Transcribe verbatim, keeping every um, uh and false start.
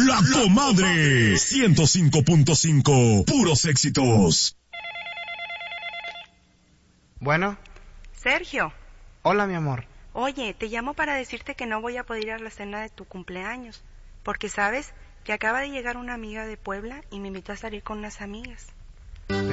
La Comadre. ciento cinco punto cinco. Puros éxitos. Bueno. Sergio. Hola, mi amor. Oye, te llamo para decirte que no voy a poder ir a la cena de tu cumpleaños. Porque, ¿sabes? Que acaba de llegar una amiga de Puebla y me invitó a salir con unas amigas.